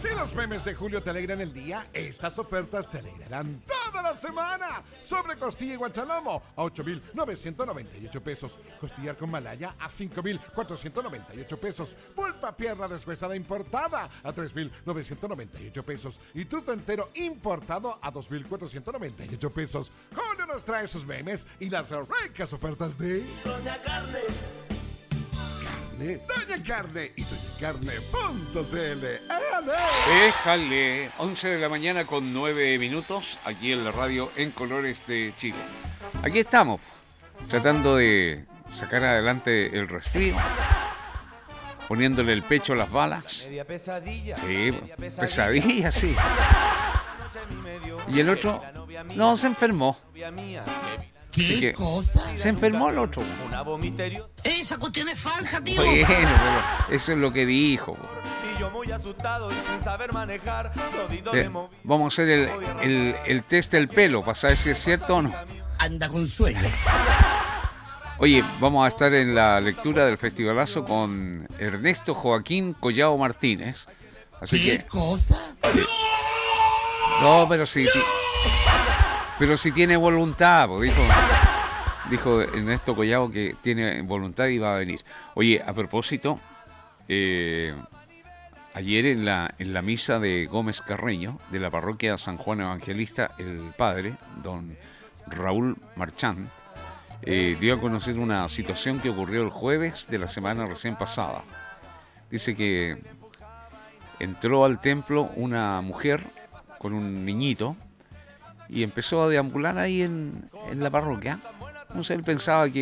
Si los memes de Julio te alegran el día, estas ofertas te alegrarán toda la semana. Sobre costilla y guanchalomo a 8,998 pesos. Costillar con malaya a 5,498 pesos. Pulpa pierna deshuesada importada a 3,998 pesos. Y truto entero importado a 2,498 pesos. Julio nos trae sus memes y las ricas ofertas de Doña Carne. Doña Carne y doñacarne.cl. Déjale, 11 de la mañana con 9 minutos, aquí en la radio En Colores de Chile. Aquí estamos, tratando de sacar adelante el resfrío, poniéndole el pecho a las balas. Media pesadilla. Sí, pesadilla, sí. Y el otro, no, se enfermó. ¿Qué cosa? Se enfermó el otro. Una vomiterio. Esa cuestión es falsa, tío. Bueno, pero eso es lo que dijo. Y yo muy asustado y sin saber manejar. Todito le moví. Vamos a hacer el test del pelo para saber si es cierto o no. Anda con sueño. Oye, vamos a estar en la lectura del festivalazo con Ernesto Joaquín Collao Martínez. Así ¿Qué que, cosa? no, pero si tiene voluntad, pues, dijo Ernesto Collao que tiene voluntad y va a venir. Oye, a propósito, ayer en la misa de Gómez Carreño, de la parroquia San Juan Evangelista, el padre, don Raúl Marchand, dio a conocer una situación que ocurrió el jueves de la semana recién pasada. Dice que entró al templo una mujer con un niñito y empezó a deambular ahí en la parroquia. Entonces él pensaba que